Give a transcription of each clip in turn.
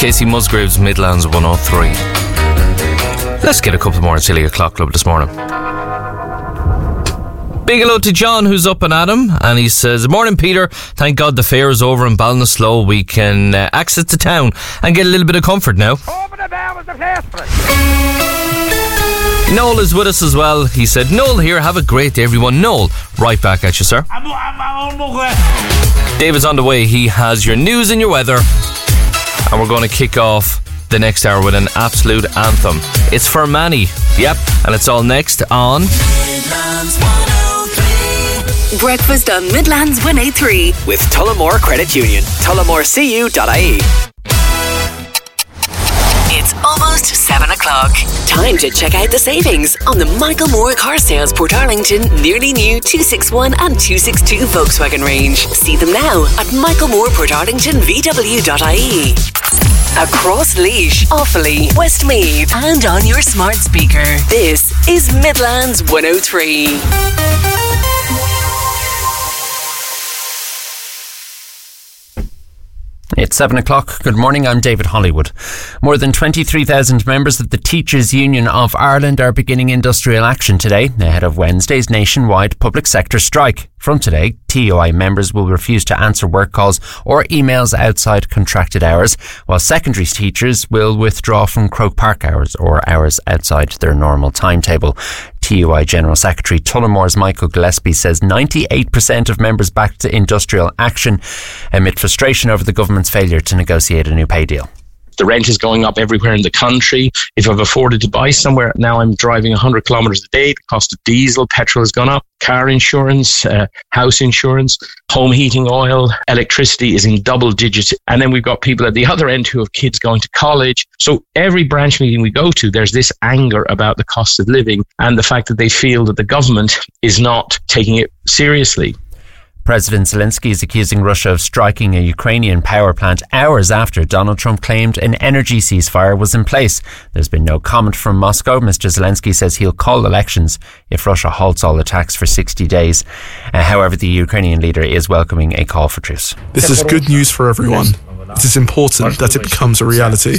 Casey Musgraves, Midlands 103. Let's get a couple more at Silly O'Clock Club this morning. Big hello to John, who's up and at him, and he says, "Morning, Peter. Thank God the fair is over in Ballinasloe. We can access the town and get a little bit of comfort now." Noel is with us as well. He said, "Noel here, have a great day, everyone." Noel, right back at you, sir. David's on the way. He has your news and your weather, and we're going to kick off the next hour with an absolute anthem. It's for Manny. Yep, and it's all next on Breakfast on Midlands 103 with Tullamore Credit Union. TullamoreCU.ie. It's almost 7 o'clock. Time to check out the savings on the Michael Moore Car Sales Portarlington nearly new 261 and 262 Volkswagen range. See them now at michaelmooreportarlingtonvw.ie. Across Laois, Offaly, Westmeath and on your smart speaker. This is Midlands 103. It's 7 o'clock. Good morning, I'm David Hollywood. More than 23,000 members of the Teachers' Union of Ireland are beginning industrial action today ahead of Wednesday's nationwide public sector strike. From today, TUI members will refuse to answer work calls or emails outside contracted hours, while secondary teachers will withdraw from Croke Park hours or hours outside their normal timetable. TUI General Secretary Tullamore's Michael Gillespie says 98% of members backed industrial action amid frustration over the government's failure to negotiate a new pay deal. The rent is going up everywhere in the country. If I've afforded to buy somewhere, now I'm driving 100 kilometres a day. The cost of diesel, petrol has gone up. Car insurance, house insurance, home heating oil, electricity is in double digits. And then we've got people at the other end who have kids going to college. So every branch meeting we go to, there's this anger about the cost of living and the fact that they feel that the government is not taking it seriously. President Zelensky is accusing Russia of striking a Ukrainian power plant hours after Donald Trump claimed an energy ceasefire was in place. There's been no comment from Moscow. Mr. Zelensky says he'll call elections if Russia halts all attacks for 60 days. However, the Ukrainian leader is welcoming a call for truce. This is good news for everyone. It is important that it becomes a reality.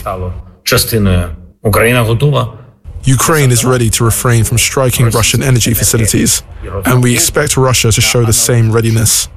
Ukraine is ready to refrain from striking Russian energy facilities, and we expect Russia to show the same readiness.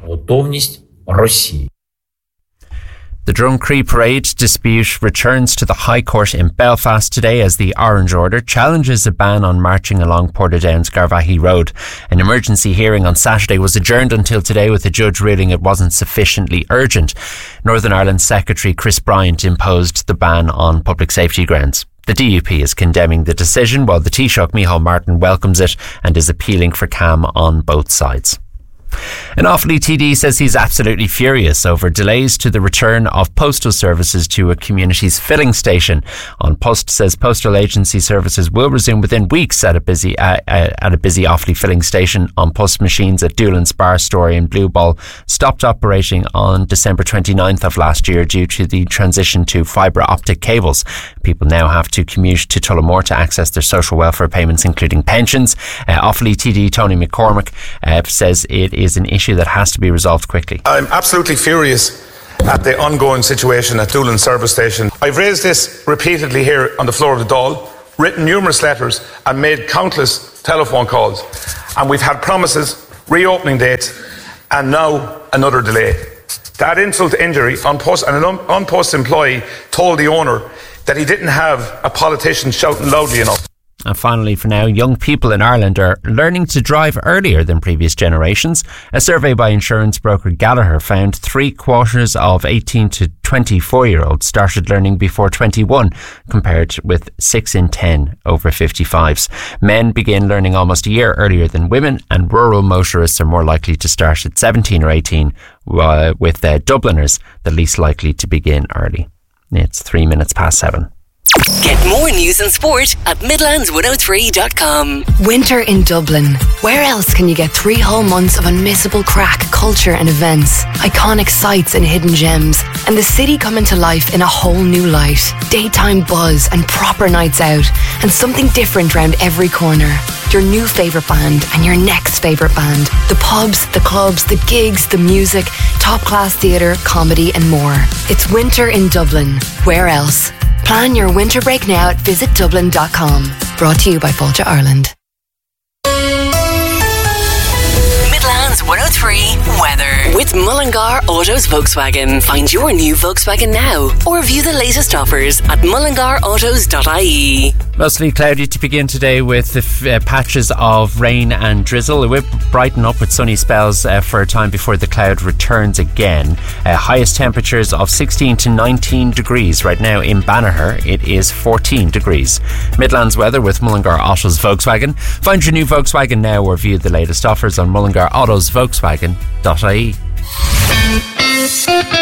The Drumcree Parade dispute returns to the High Court in Belfast today as the Orange Order challenges a ban on marching along Portadown's Garvaghey Road. An emergency hearing on Saturday was adjourned until today with the judge ruling it wasn't sufficiently urgent. Northern Ireland Secretary Chris Bryant imposed the ban on public safety grounds. The DUP is condemning the decision, while the Taoiseach Micheál Martin welcomes it and is appealing for calm on both sides. An Offaly TD says he's absolutely furious over delays to the return of postal services to a community's filling station. On Post says postal agency services will resume within weeks at a busy Offaly filling station. On Post machines at Doolan's Bar Store in Blue Ball stopped operating on December 29th of last year due to the transition to fibre optic cables. People now have to commute to Tullamore to access their social welfare payments, including pensions. Offaly TD Tony McCormick says it is an issue that has to be resolved quickly. I'm absolutely furious at the ongoing situation at Doolan Service Station. I've raised this repeatedly here on the floor of the Dáil, written numerous letters and made countless telephone calls, and we've had promises, reopening dates, and now another delay. That insult to injury, an on-post employee told the owner that he didn't have a politician shouting loudly enough. And finally, for now, young people in Ireland are learning to drive earlier than previous generations. A survey by insurance broker Gallagher found 3/4 of 18 to 24-year-olds started learning before 21, compared with 6 in 10 over 55s. Men begin learning almost a year earlier than women, and rural motorists are more likely to start at 17 or 18, with Dubliners the least likely to begin early. It's 3 minutes past 7. Get more news and sport at Midlands103.com. Winter in Dublin. Where else can you get 3 whole months of unmissable crack, culture and events, iconic sights and hidden gems, and the city coming to life in a whole new light? Daytime buzz and proper nights out, and something different round every corner. Your new favourite band and your next favourite band. The pubs, the clubs, the gigs, the music, top class theatre, comedy and more. It's winter in Dublin. Where else? Plan your winter break now at visitdublin.com. Brought to you by Fáilte Ireland. Midlands 103 weather with Mullingar Autos Volkswagen. Find your new Volkswagen now or view the latest offers at mullingarautos.ie. Mostly cloudy to begin today with patches of rain and drizzle. It will brighten up with sunny spells for a time before the cloud returns again. Highest temperatures of 16 to 19 degrees. Right now in Banagher it is 14 degrees. Midlands weather with Mullingar Autos Volkswagen. Find your new Volkswagen now or view the latest offers on mullingarautos.ie.